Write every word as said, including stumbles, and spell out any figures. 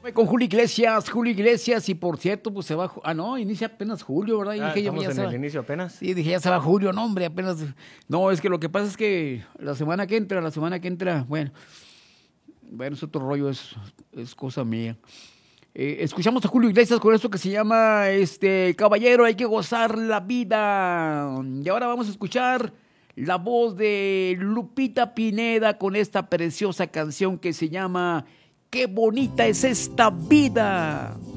Con Julio Iglesias, Julio Iglesias, y por cierto, pues se va, ah, no, inicia apenas julio, ¿verdad? Y Ah, dije, estamos ya en se el va. inicio apenas. Sí, dije, ya se va julio, no, hombre, apenas. No, es que lo que pasa es que la semana que entra, la semana que entra, bueno, bueno, es otro rollo, es, es cosa mía. Eh, escuchamos a Julio Iglesias con esto que se llama, este, Caballero, hay que gozar la vida. Y ahora vamos a escuchar la voz de Lupita Pineda con esta preciosa canción que se llama Qué bonita es esta vida.